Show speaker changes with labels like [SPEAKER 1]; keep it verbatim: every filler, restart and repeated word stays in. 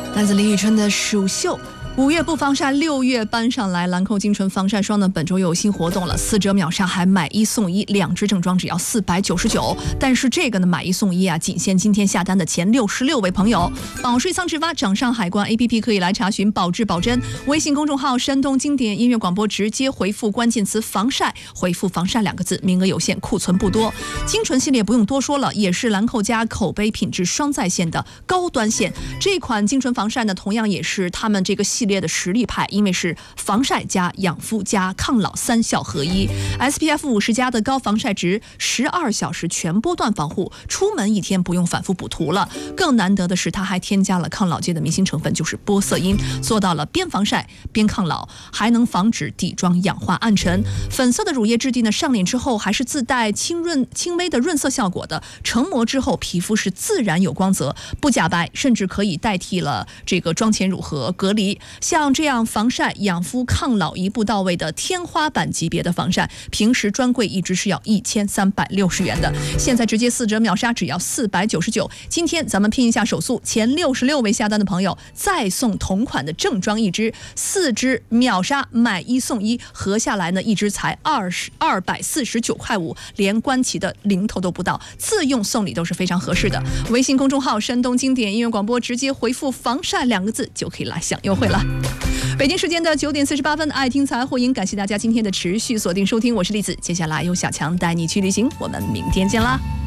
[SPEAKER 1] 来自林宇春的《蜀绣》。五月不防晒，六月搬上来。兰蔻精纯防晒霜呢，本周又有新活动了，四折秒杀，还买一送一，两支正装只要四百九十九。但是这个呢，买一送一啊，仅限今天下单的前六十六位朋友。保税仓直发，掌上海关 A P P 可以来查询保质保真。微信公众号山东经典音乐广播，直接回复关键词防晒，回复防晒两个字，名额有限，库存不多。精纯系列不用多说了，也是兰蔻家口碑品质双在线的高端线。这款精纯防晒呢，同样也是他们这个系列的实力派，因为是防晒加养肤加抗老三效合一 ，S P F 五十加的高防晒值，十二小时全波段防护，出门一天不用反复补涂了。更难得的是，它还添加了抗老界的明星成分，就是玻色因，做到了边防晒边抗老，还能防止底妆氧化暗沉。粉色的乳液质地呢，上脸之后还是自带清润轻微的润色效果的，成膜之后皮肤是自然有光泽，不假白，甚至可以代替了这个妆前乳和隔离。像这样防晒、养肤、抗老一步到位的天花板级别的防晒，平时专柜一支是要一千三百六十元的，现在直接四折秒杀，只要四百九十九。今天咱们拼一下手速，前六十六位下单的朋友再送同款的正装一支，四支秒杀，买一送一，合下来呢一支才二十二百四十九块五，连官旗的零头都不到，自用送礼都是非常合适的。微信公众号山东经典音乐广播，直接回复防晒两个字就可以来享优惠了。北京时间的九点四十八分，爱听财货音，感谢大家今天的持续锁定收听，我是栗子，接下来由小强带你去旅行，我们明天见啦。